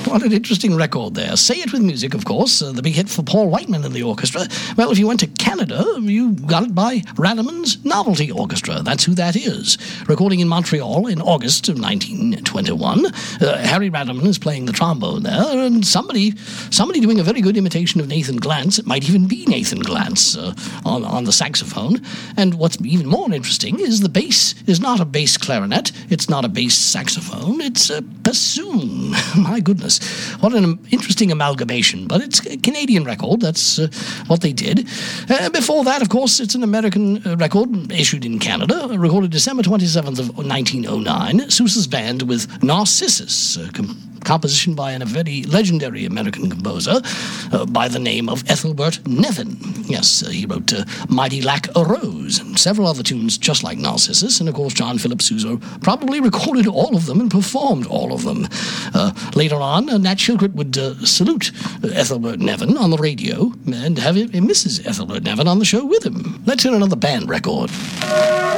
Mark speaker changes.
Speaker 1: What an interesting record there. Say It With Music, of course, the big hit for Paul Whiteman and the orchestra. Well, if you went to Canada, you got it by Rademan's Novelty Orchestra. That's who that is. Recording in Montreal in August of 1921. Harry Rademan is playing the trombone there, and somebody doing a very good imitation of Nathan Glantz. It might even be Nathan Glantz on the saxophone. And what's even more interesting is the bass is not a bass clarinet. It's not a bass saxophone. It's a bassoon. My goodness. What an interesting amalgamation. But it's a Canadian record. That's what they did. Before that, of course, it's an American record issued in Canada, recorded December 27th of 1909. Sousa's Band with Narcissus, composition by a very legendary American composer by the name of Ethelbert Nevin. Yes, he wrote Mighty Lack a Rose and several other tunes just like Narcissus, and of course John Philip Sousa probably recorded all of them and performed all of them. Later on, Nat Shilkret would salute Ethelbert Nevin on the radio and have Mrs. Ethelbert Nevin on the show with him. Let's hear another band record.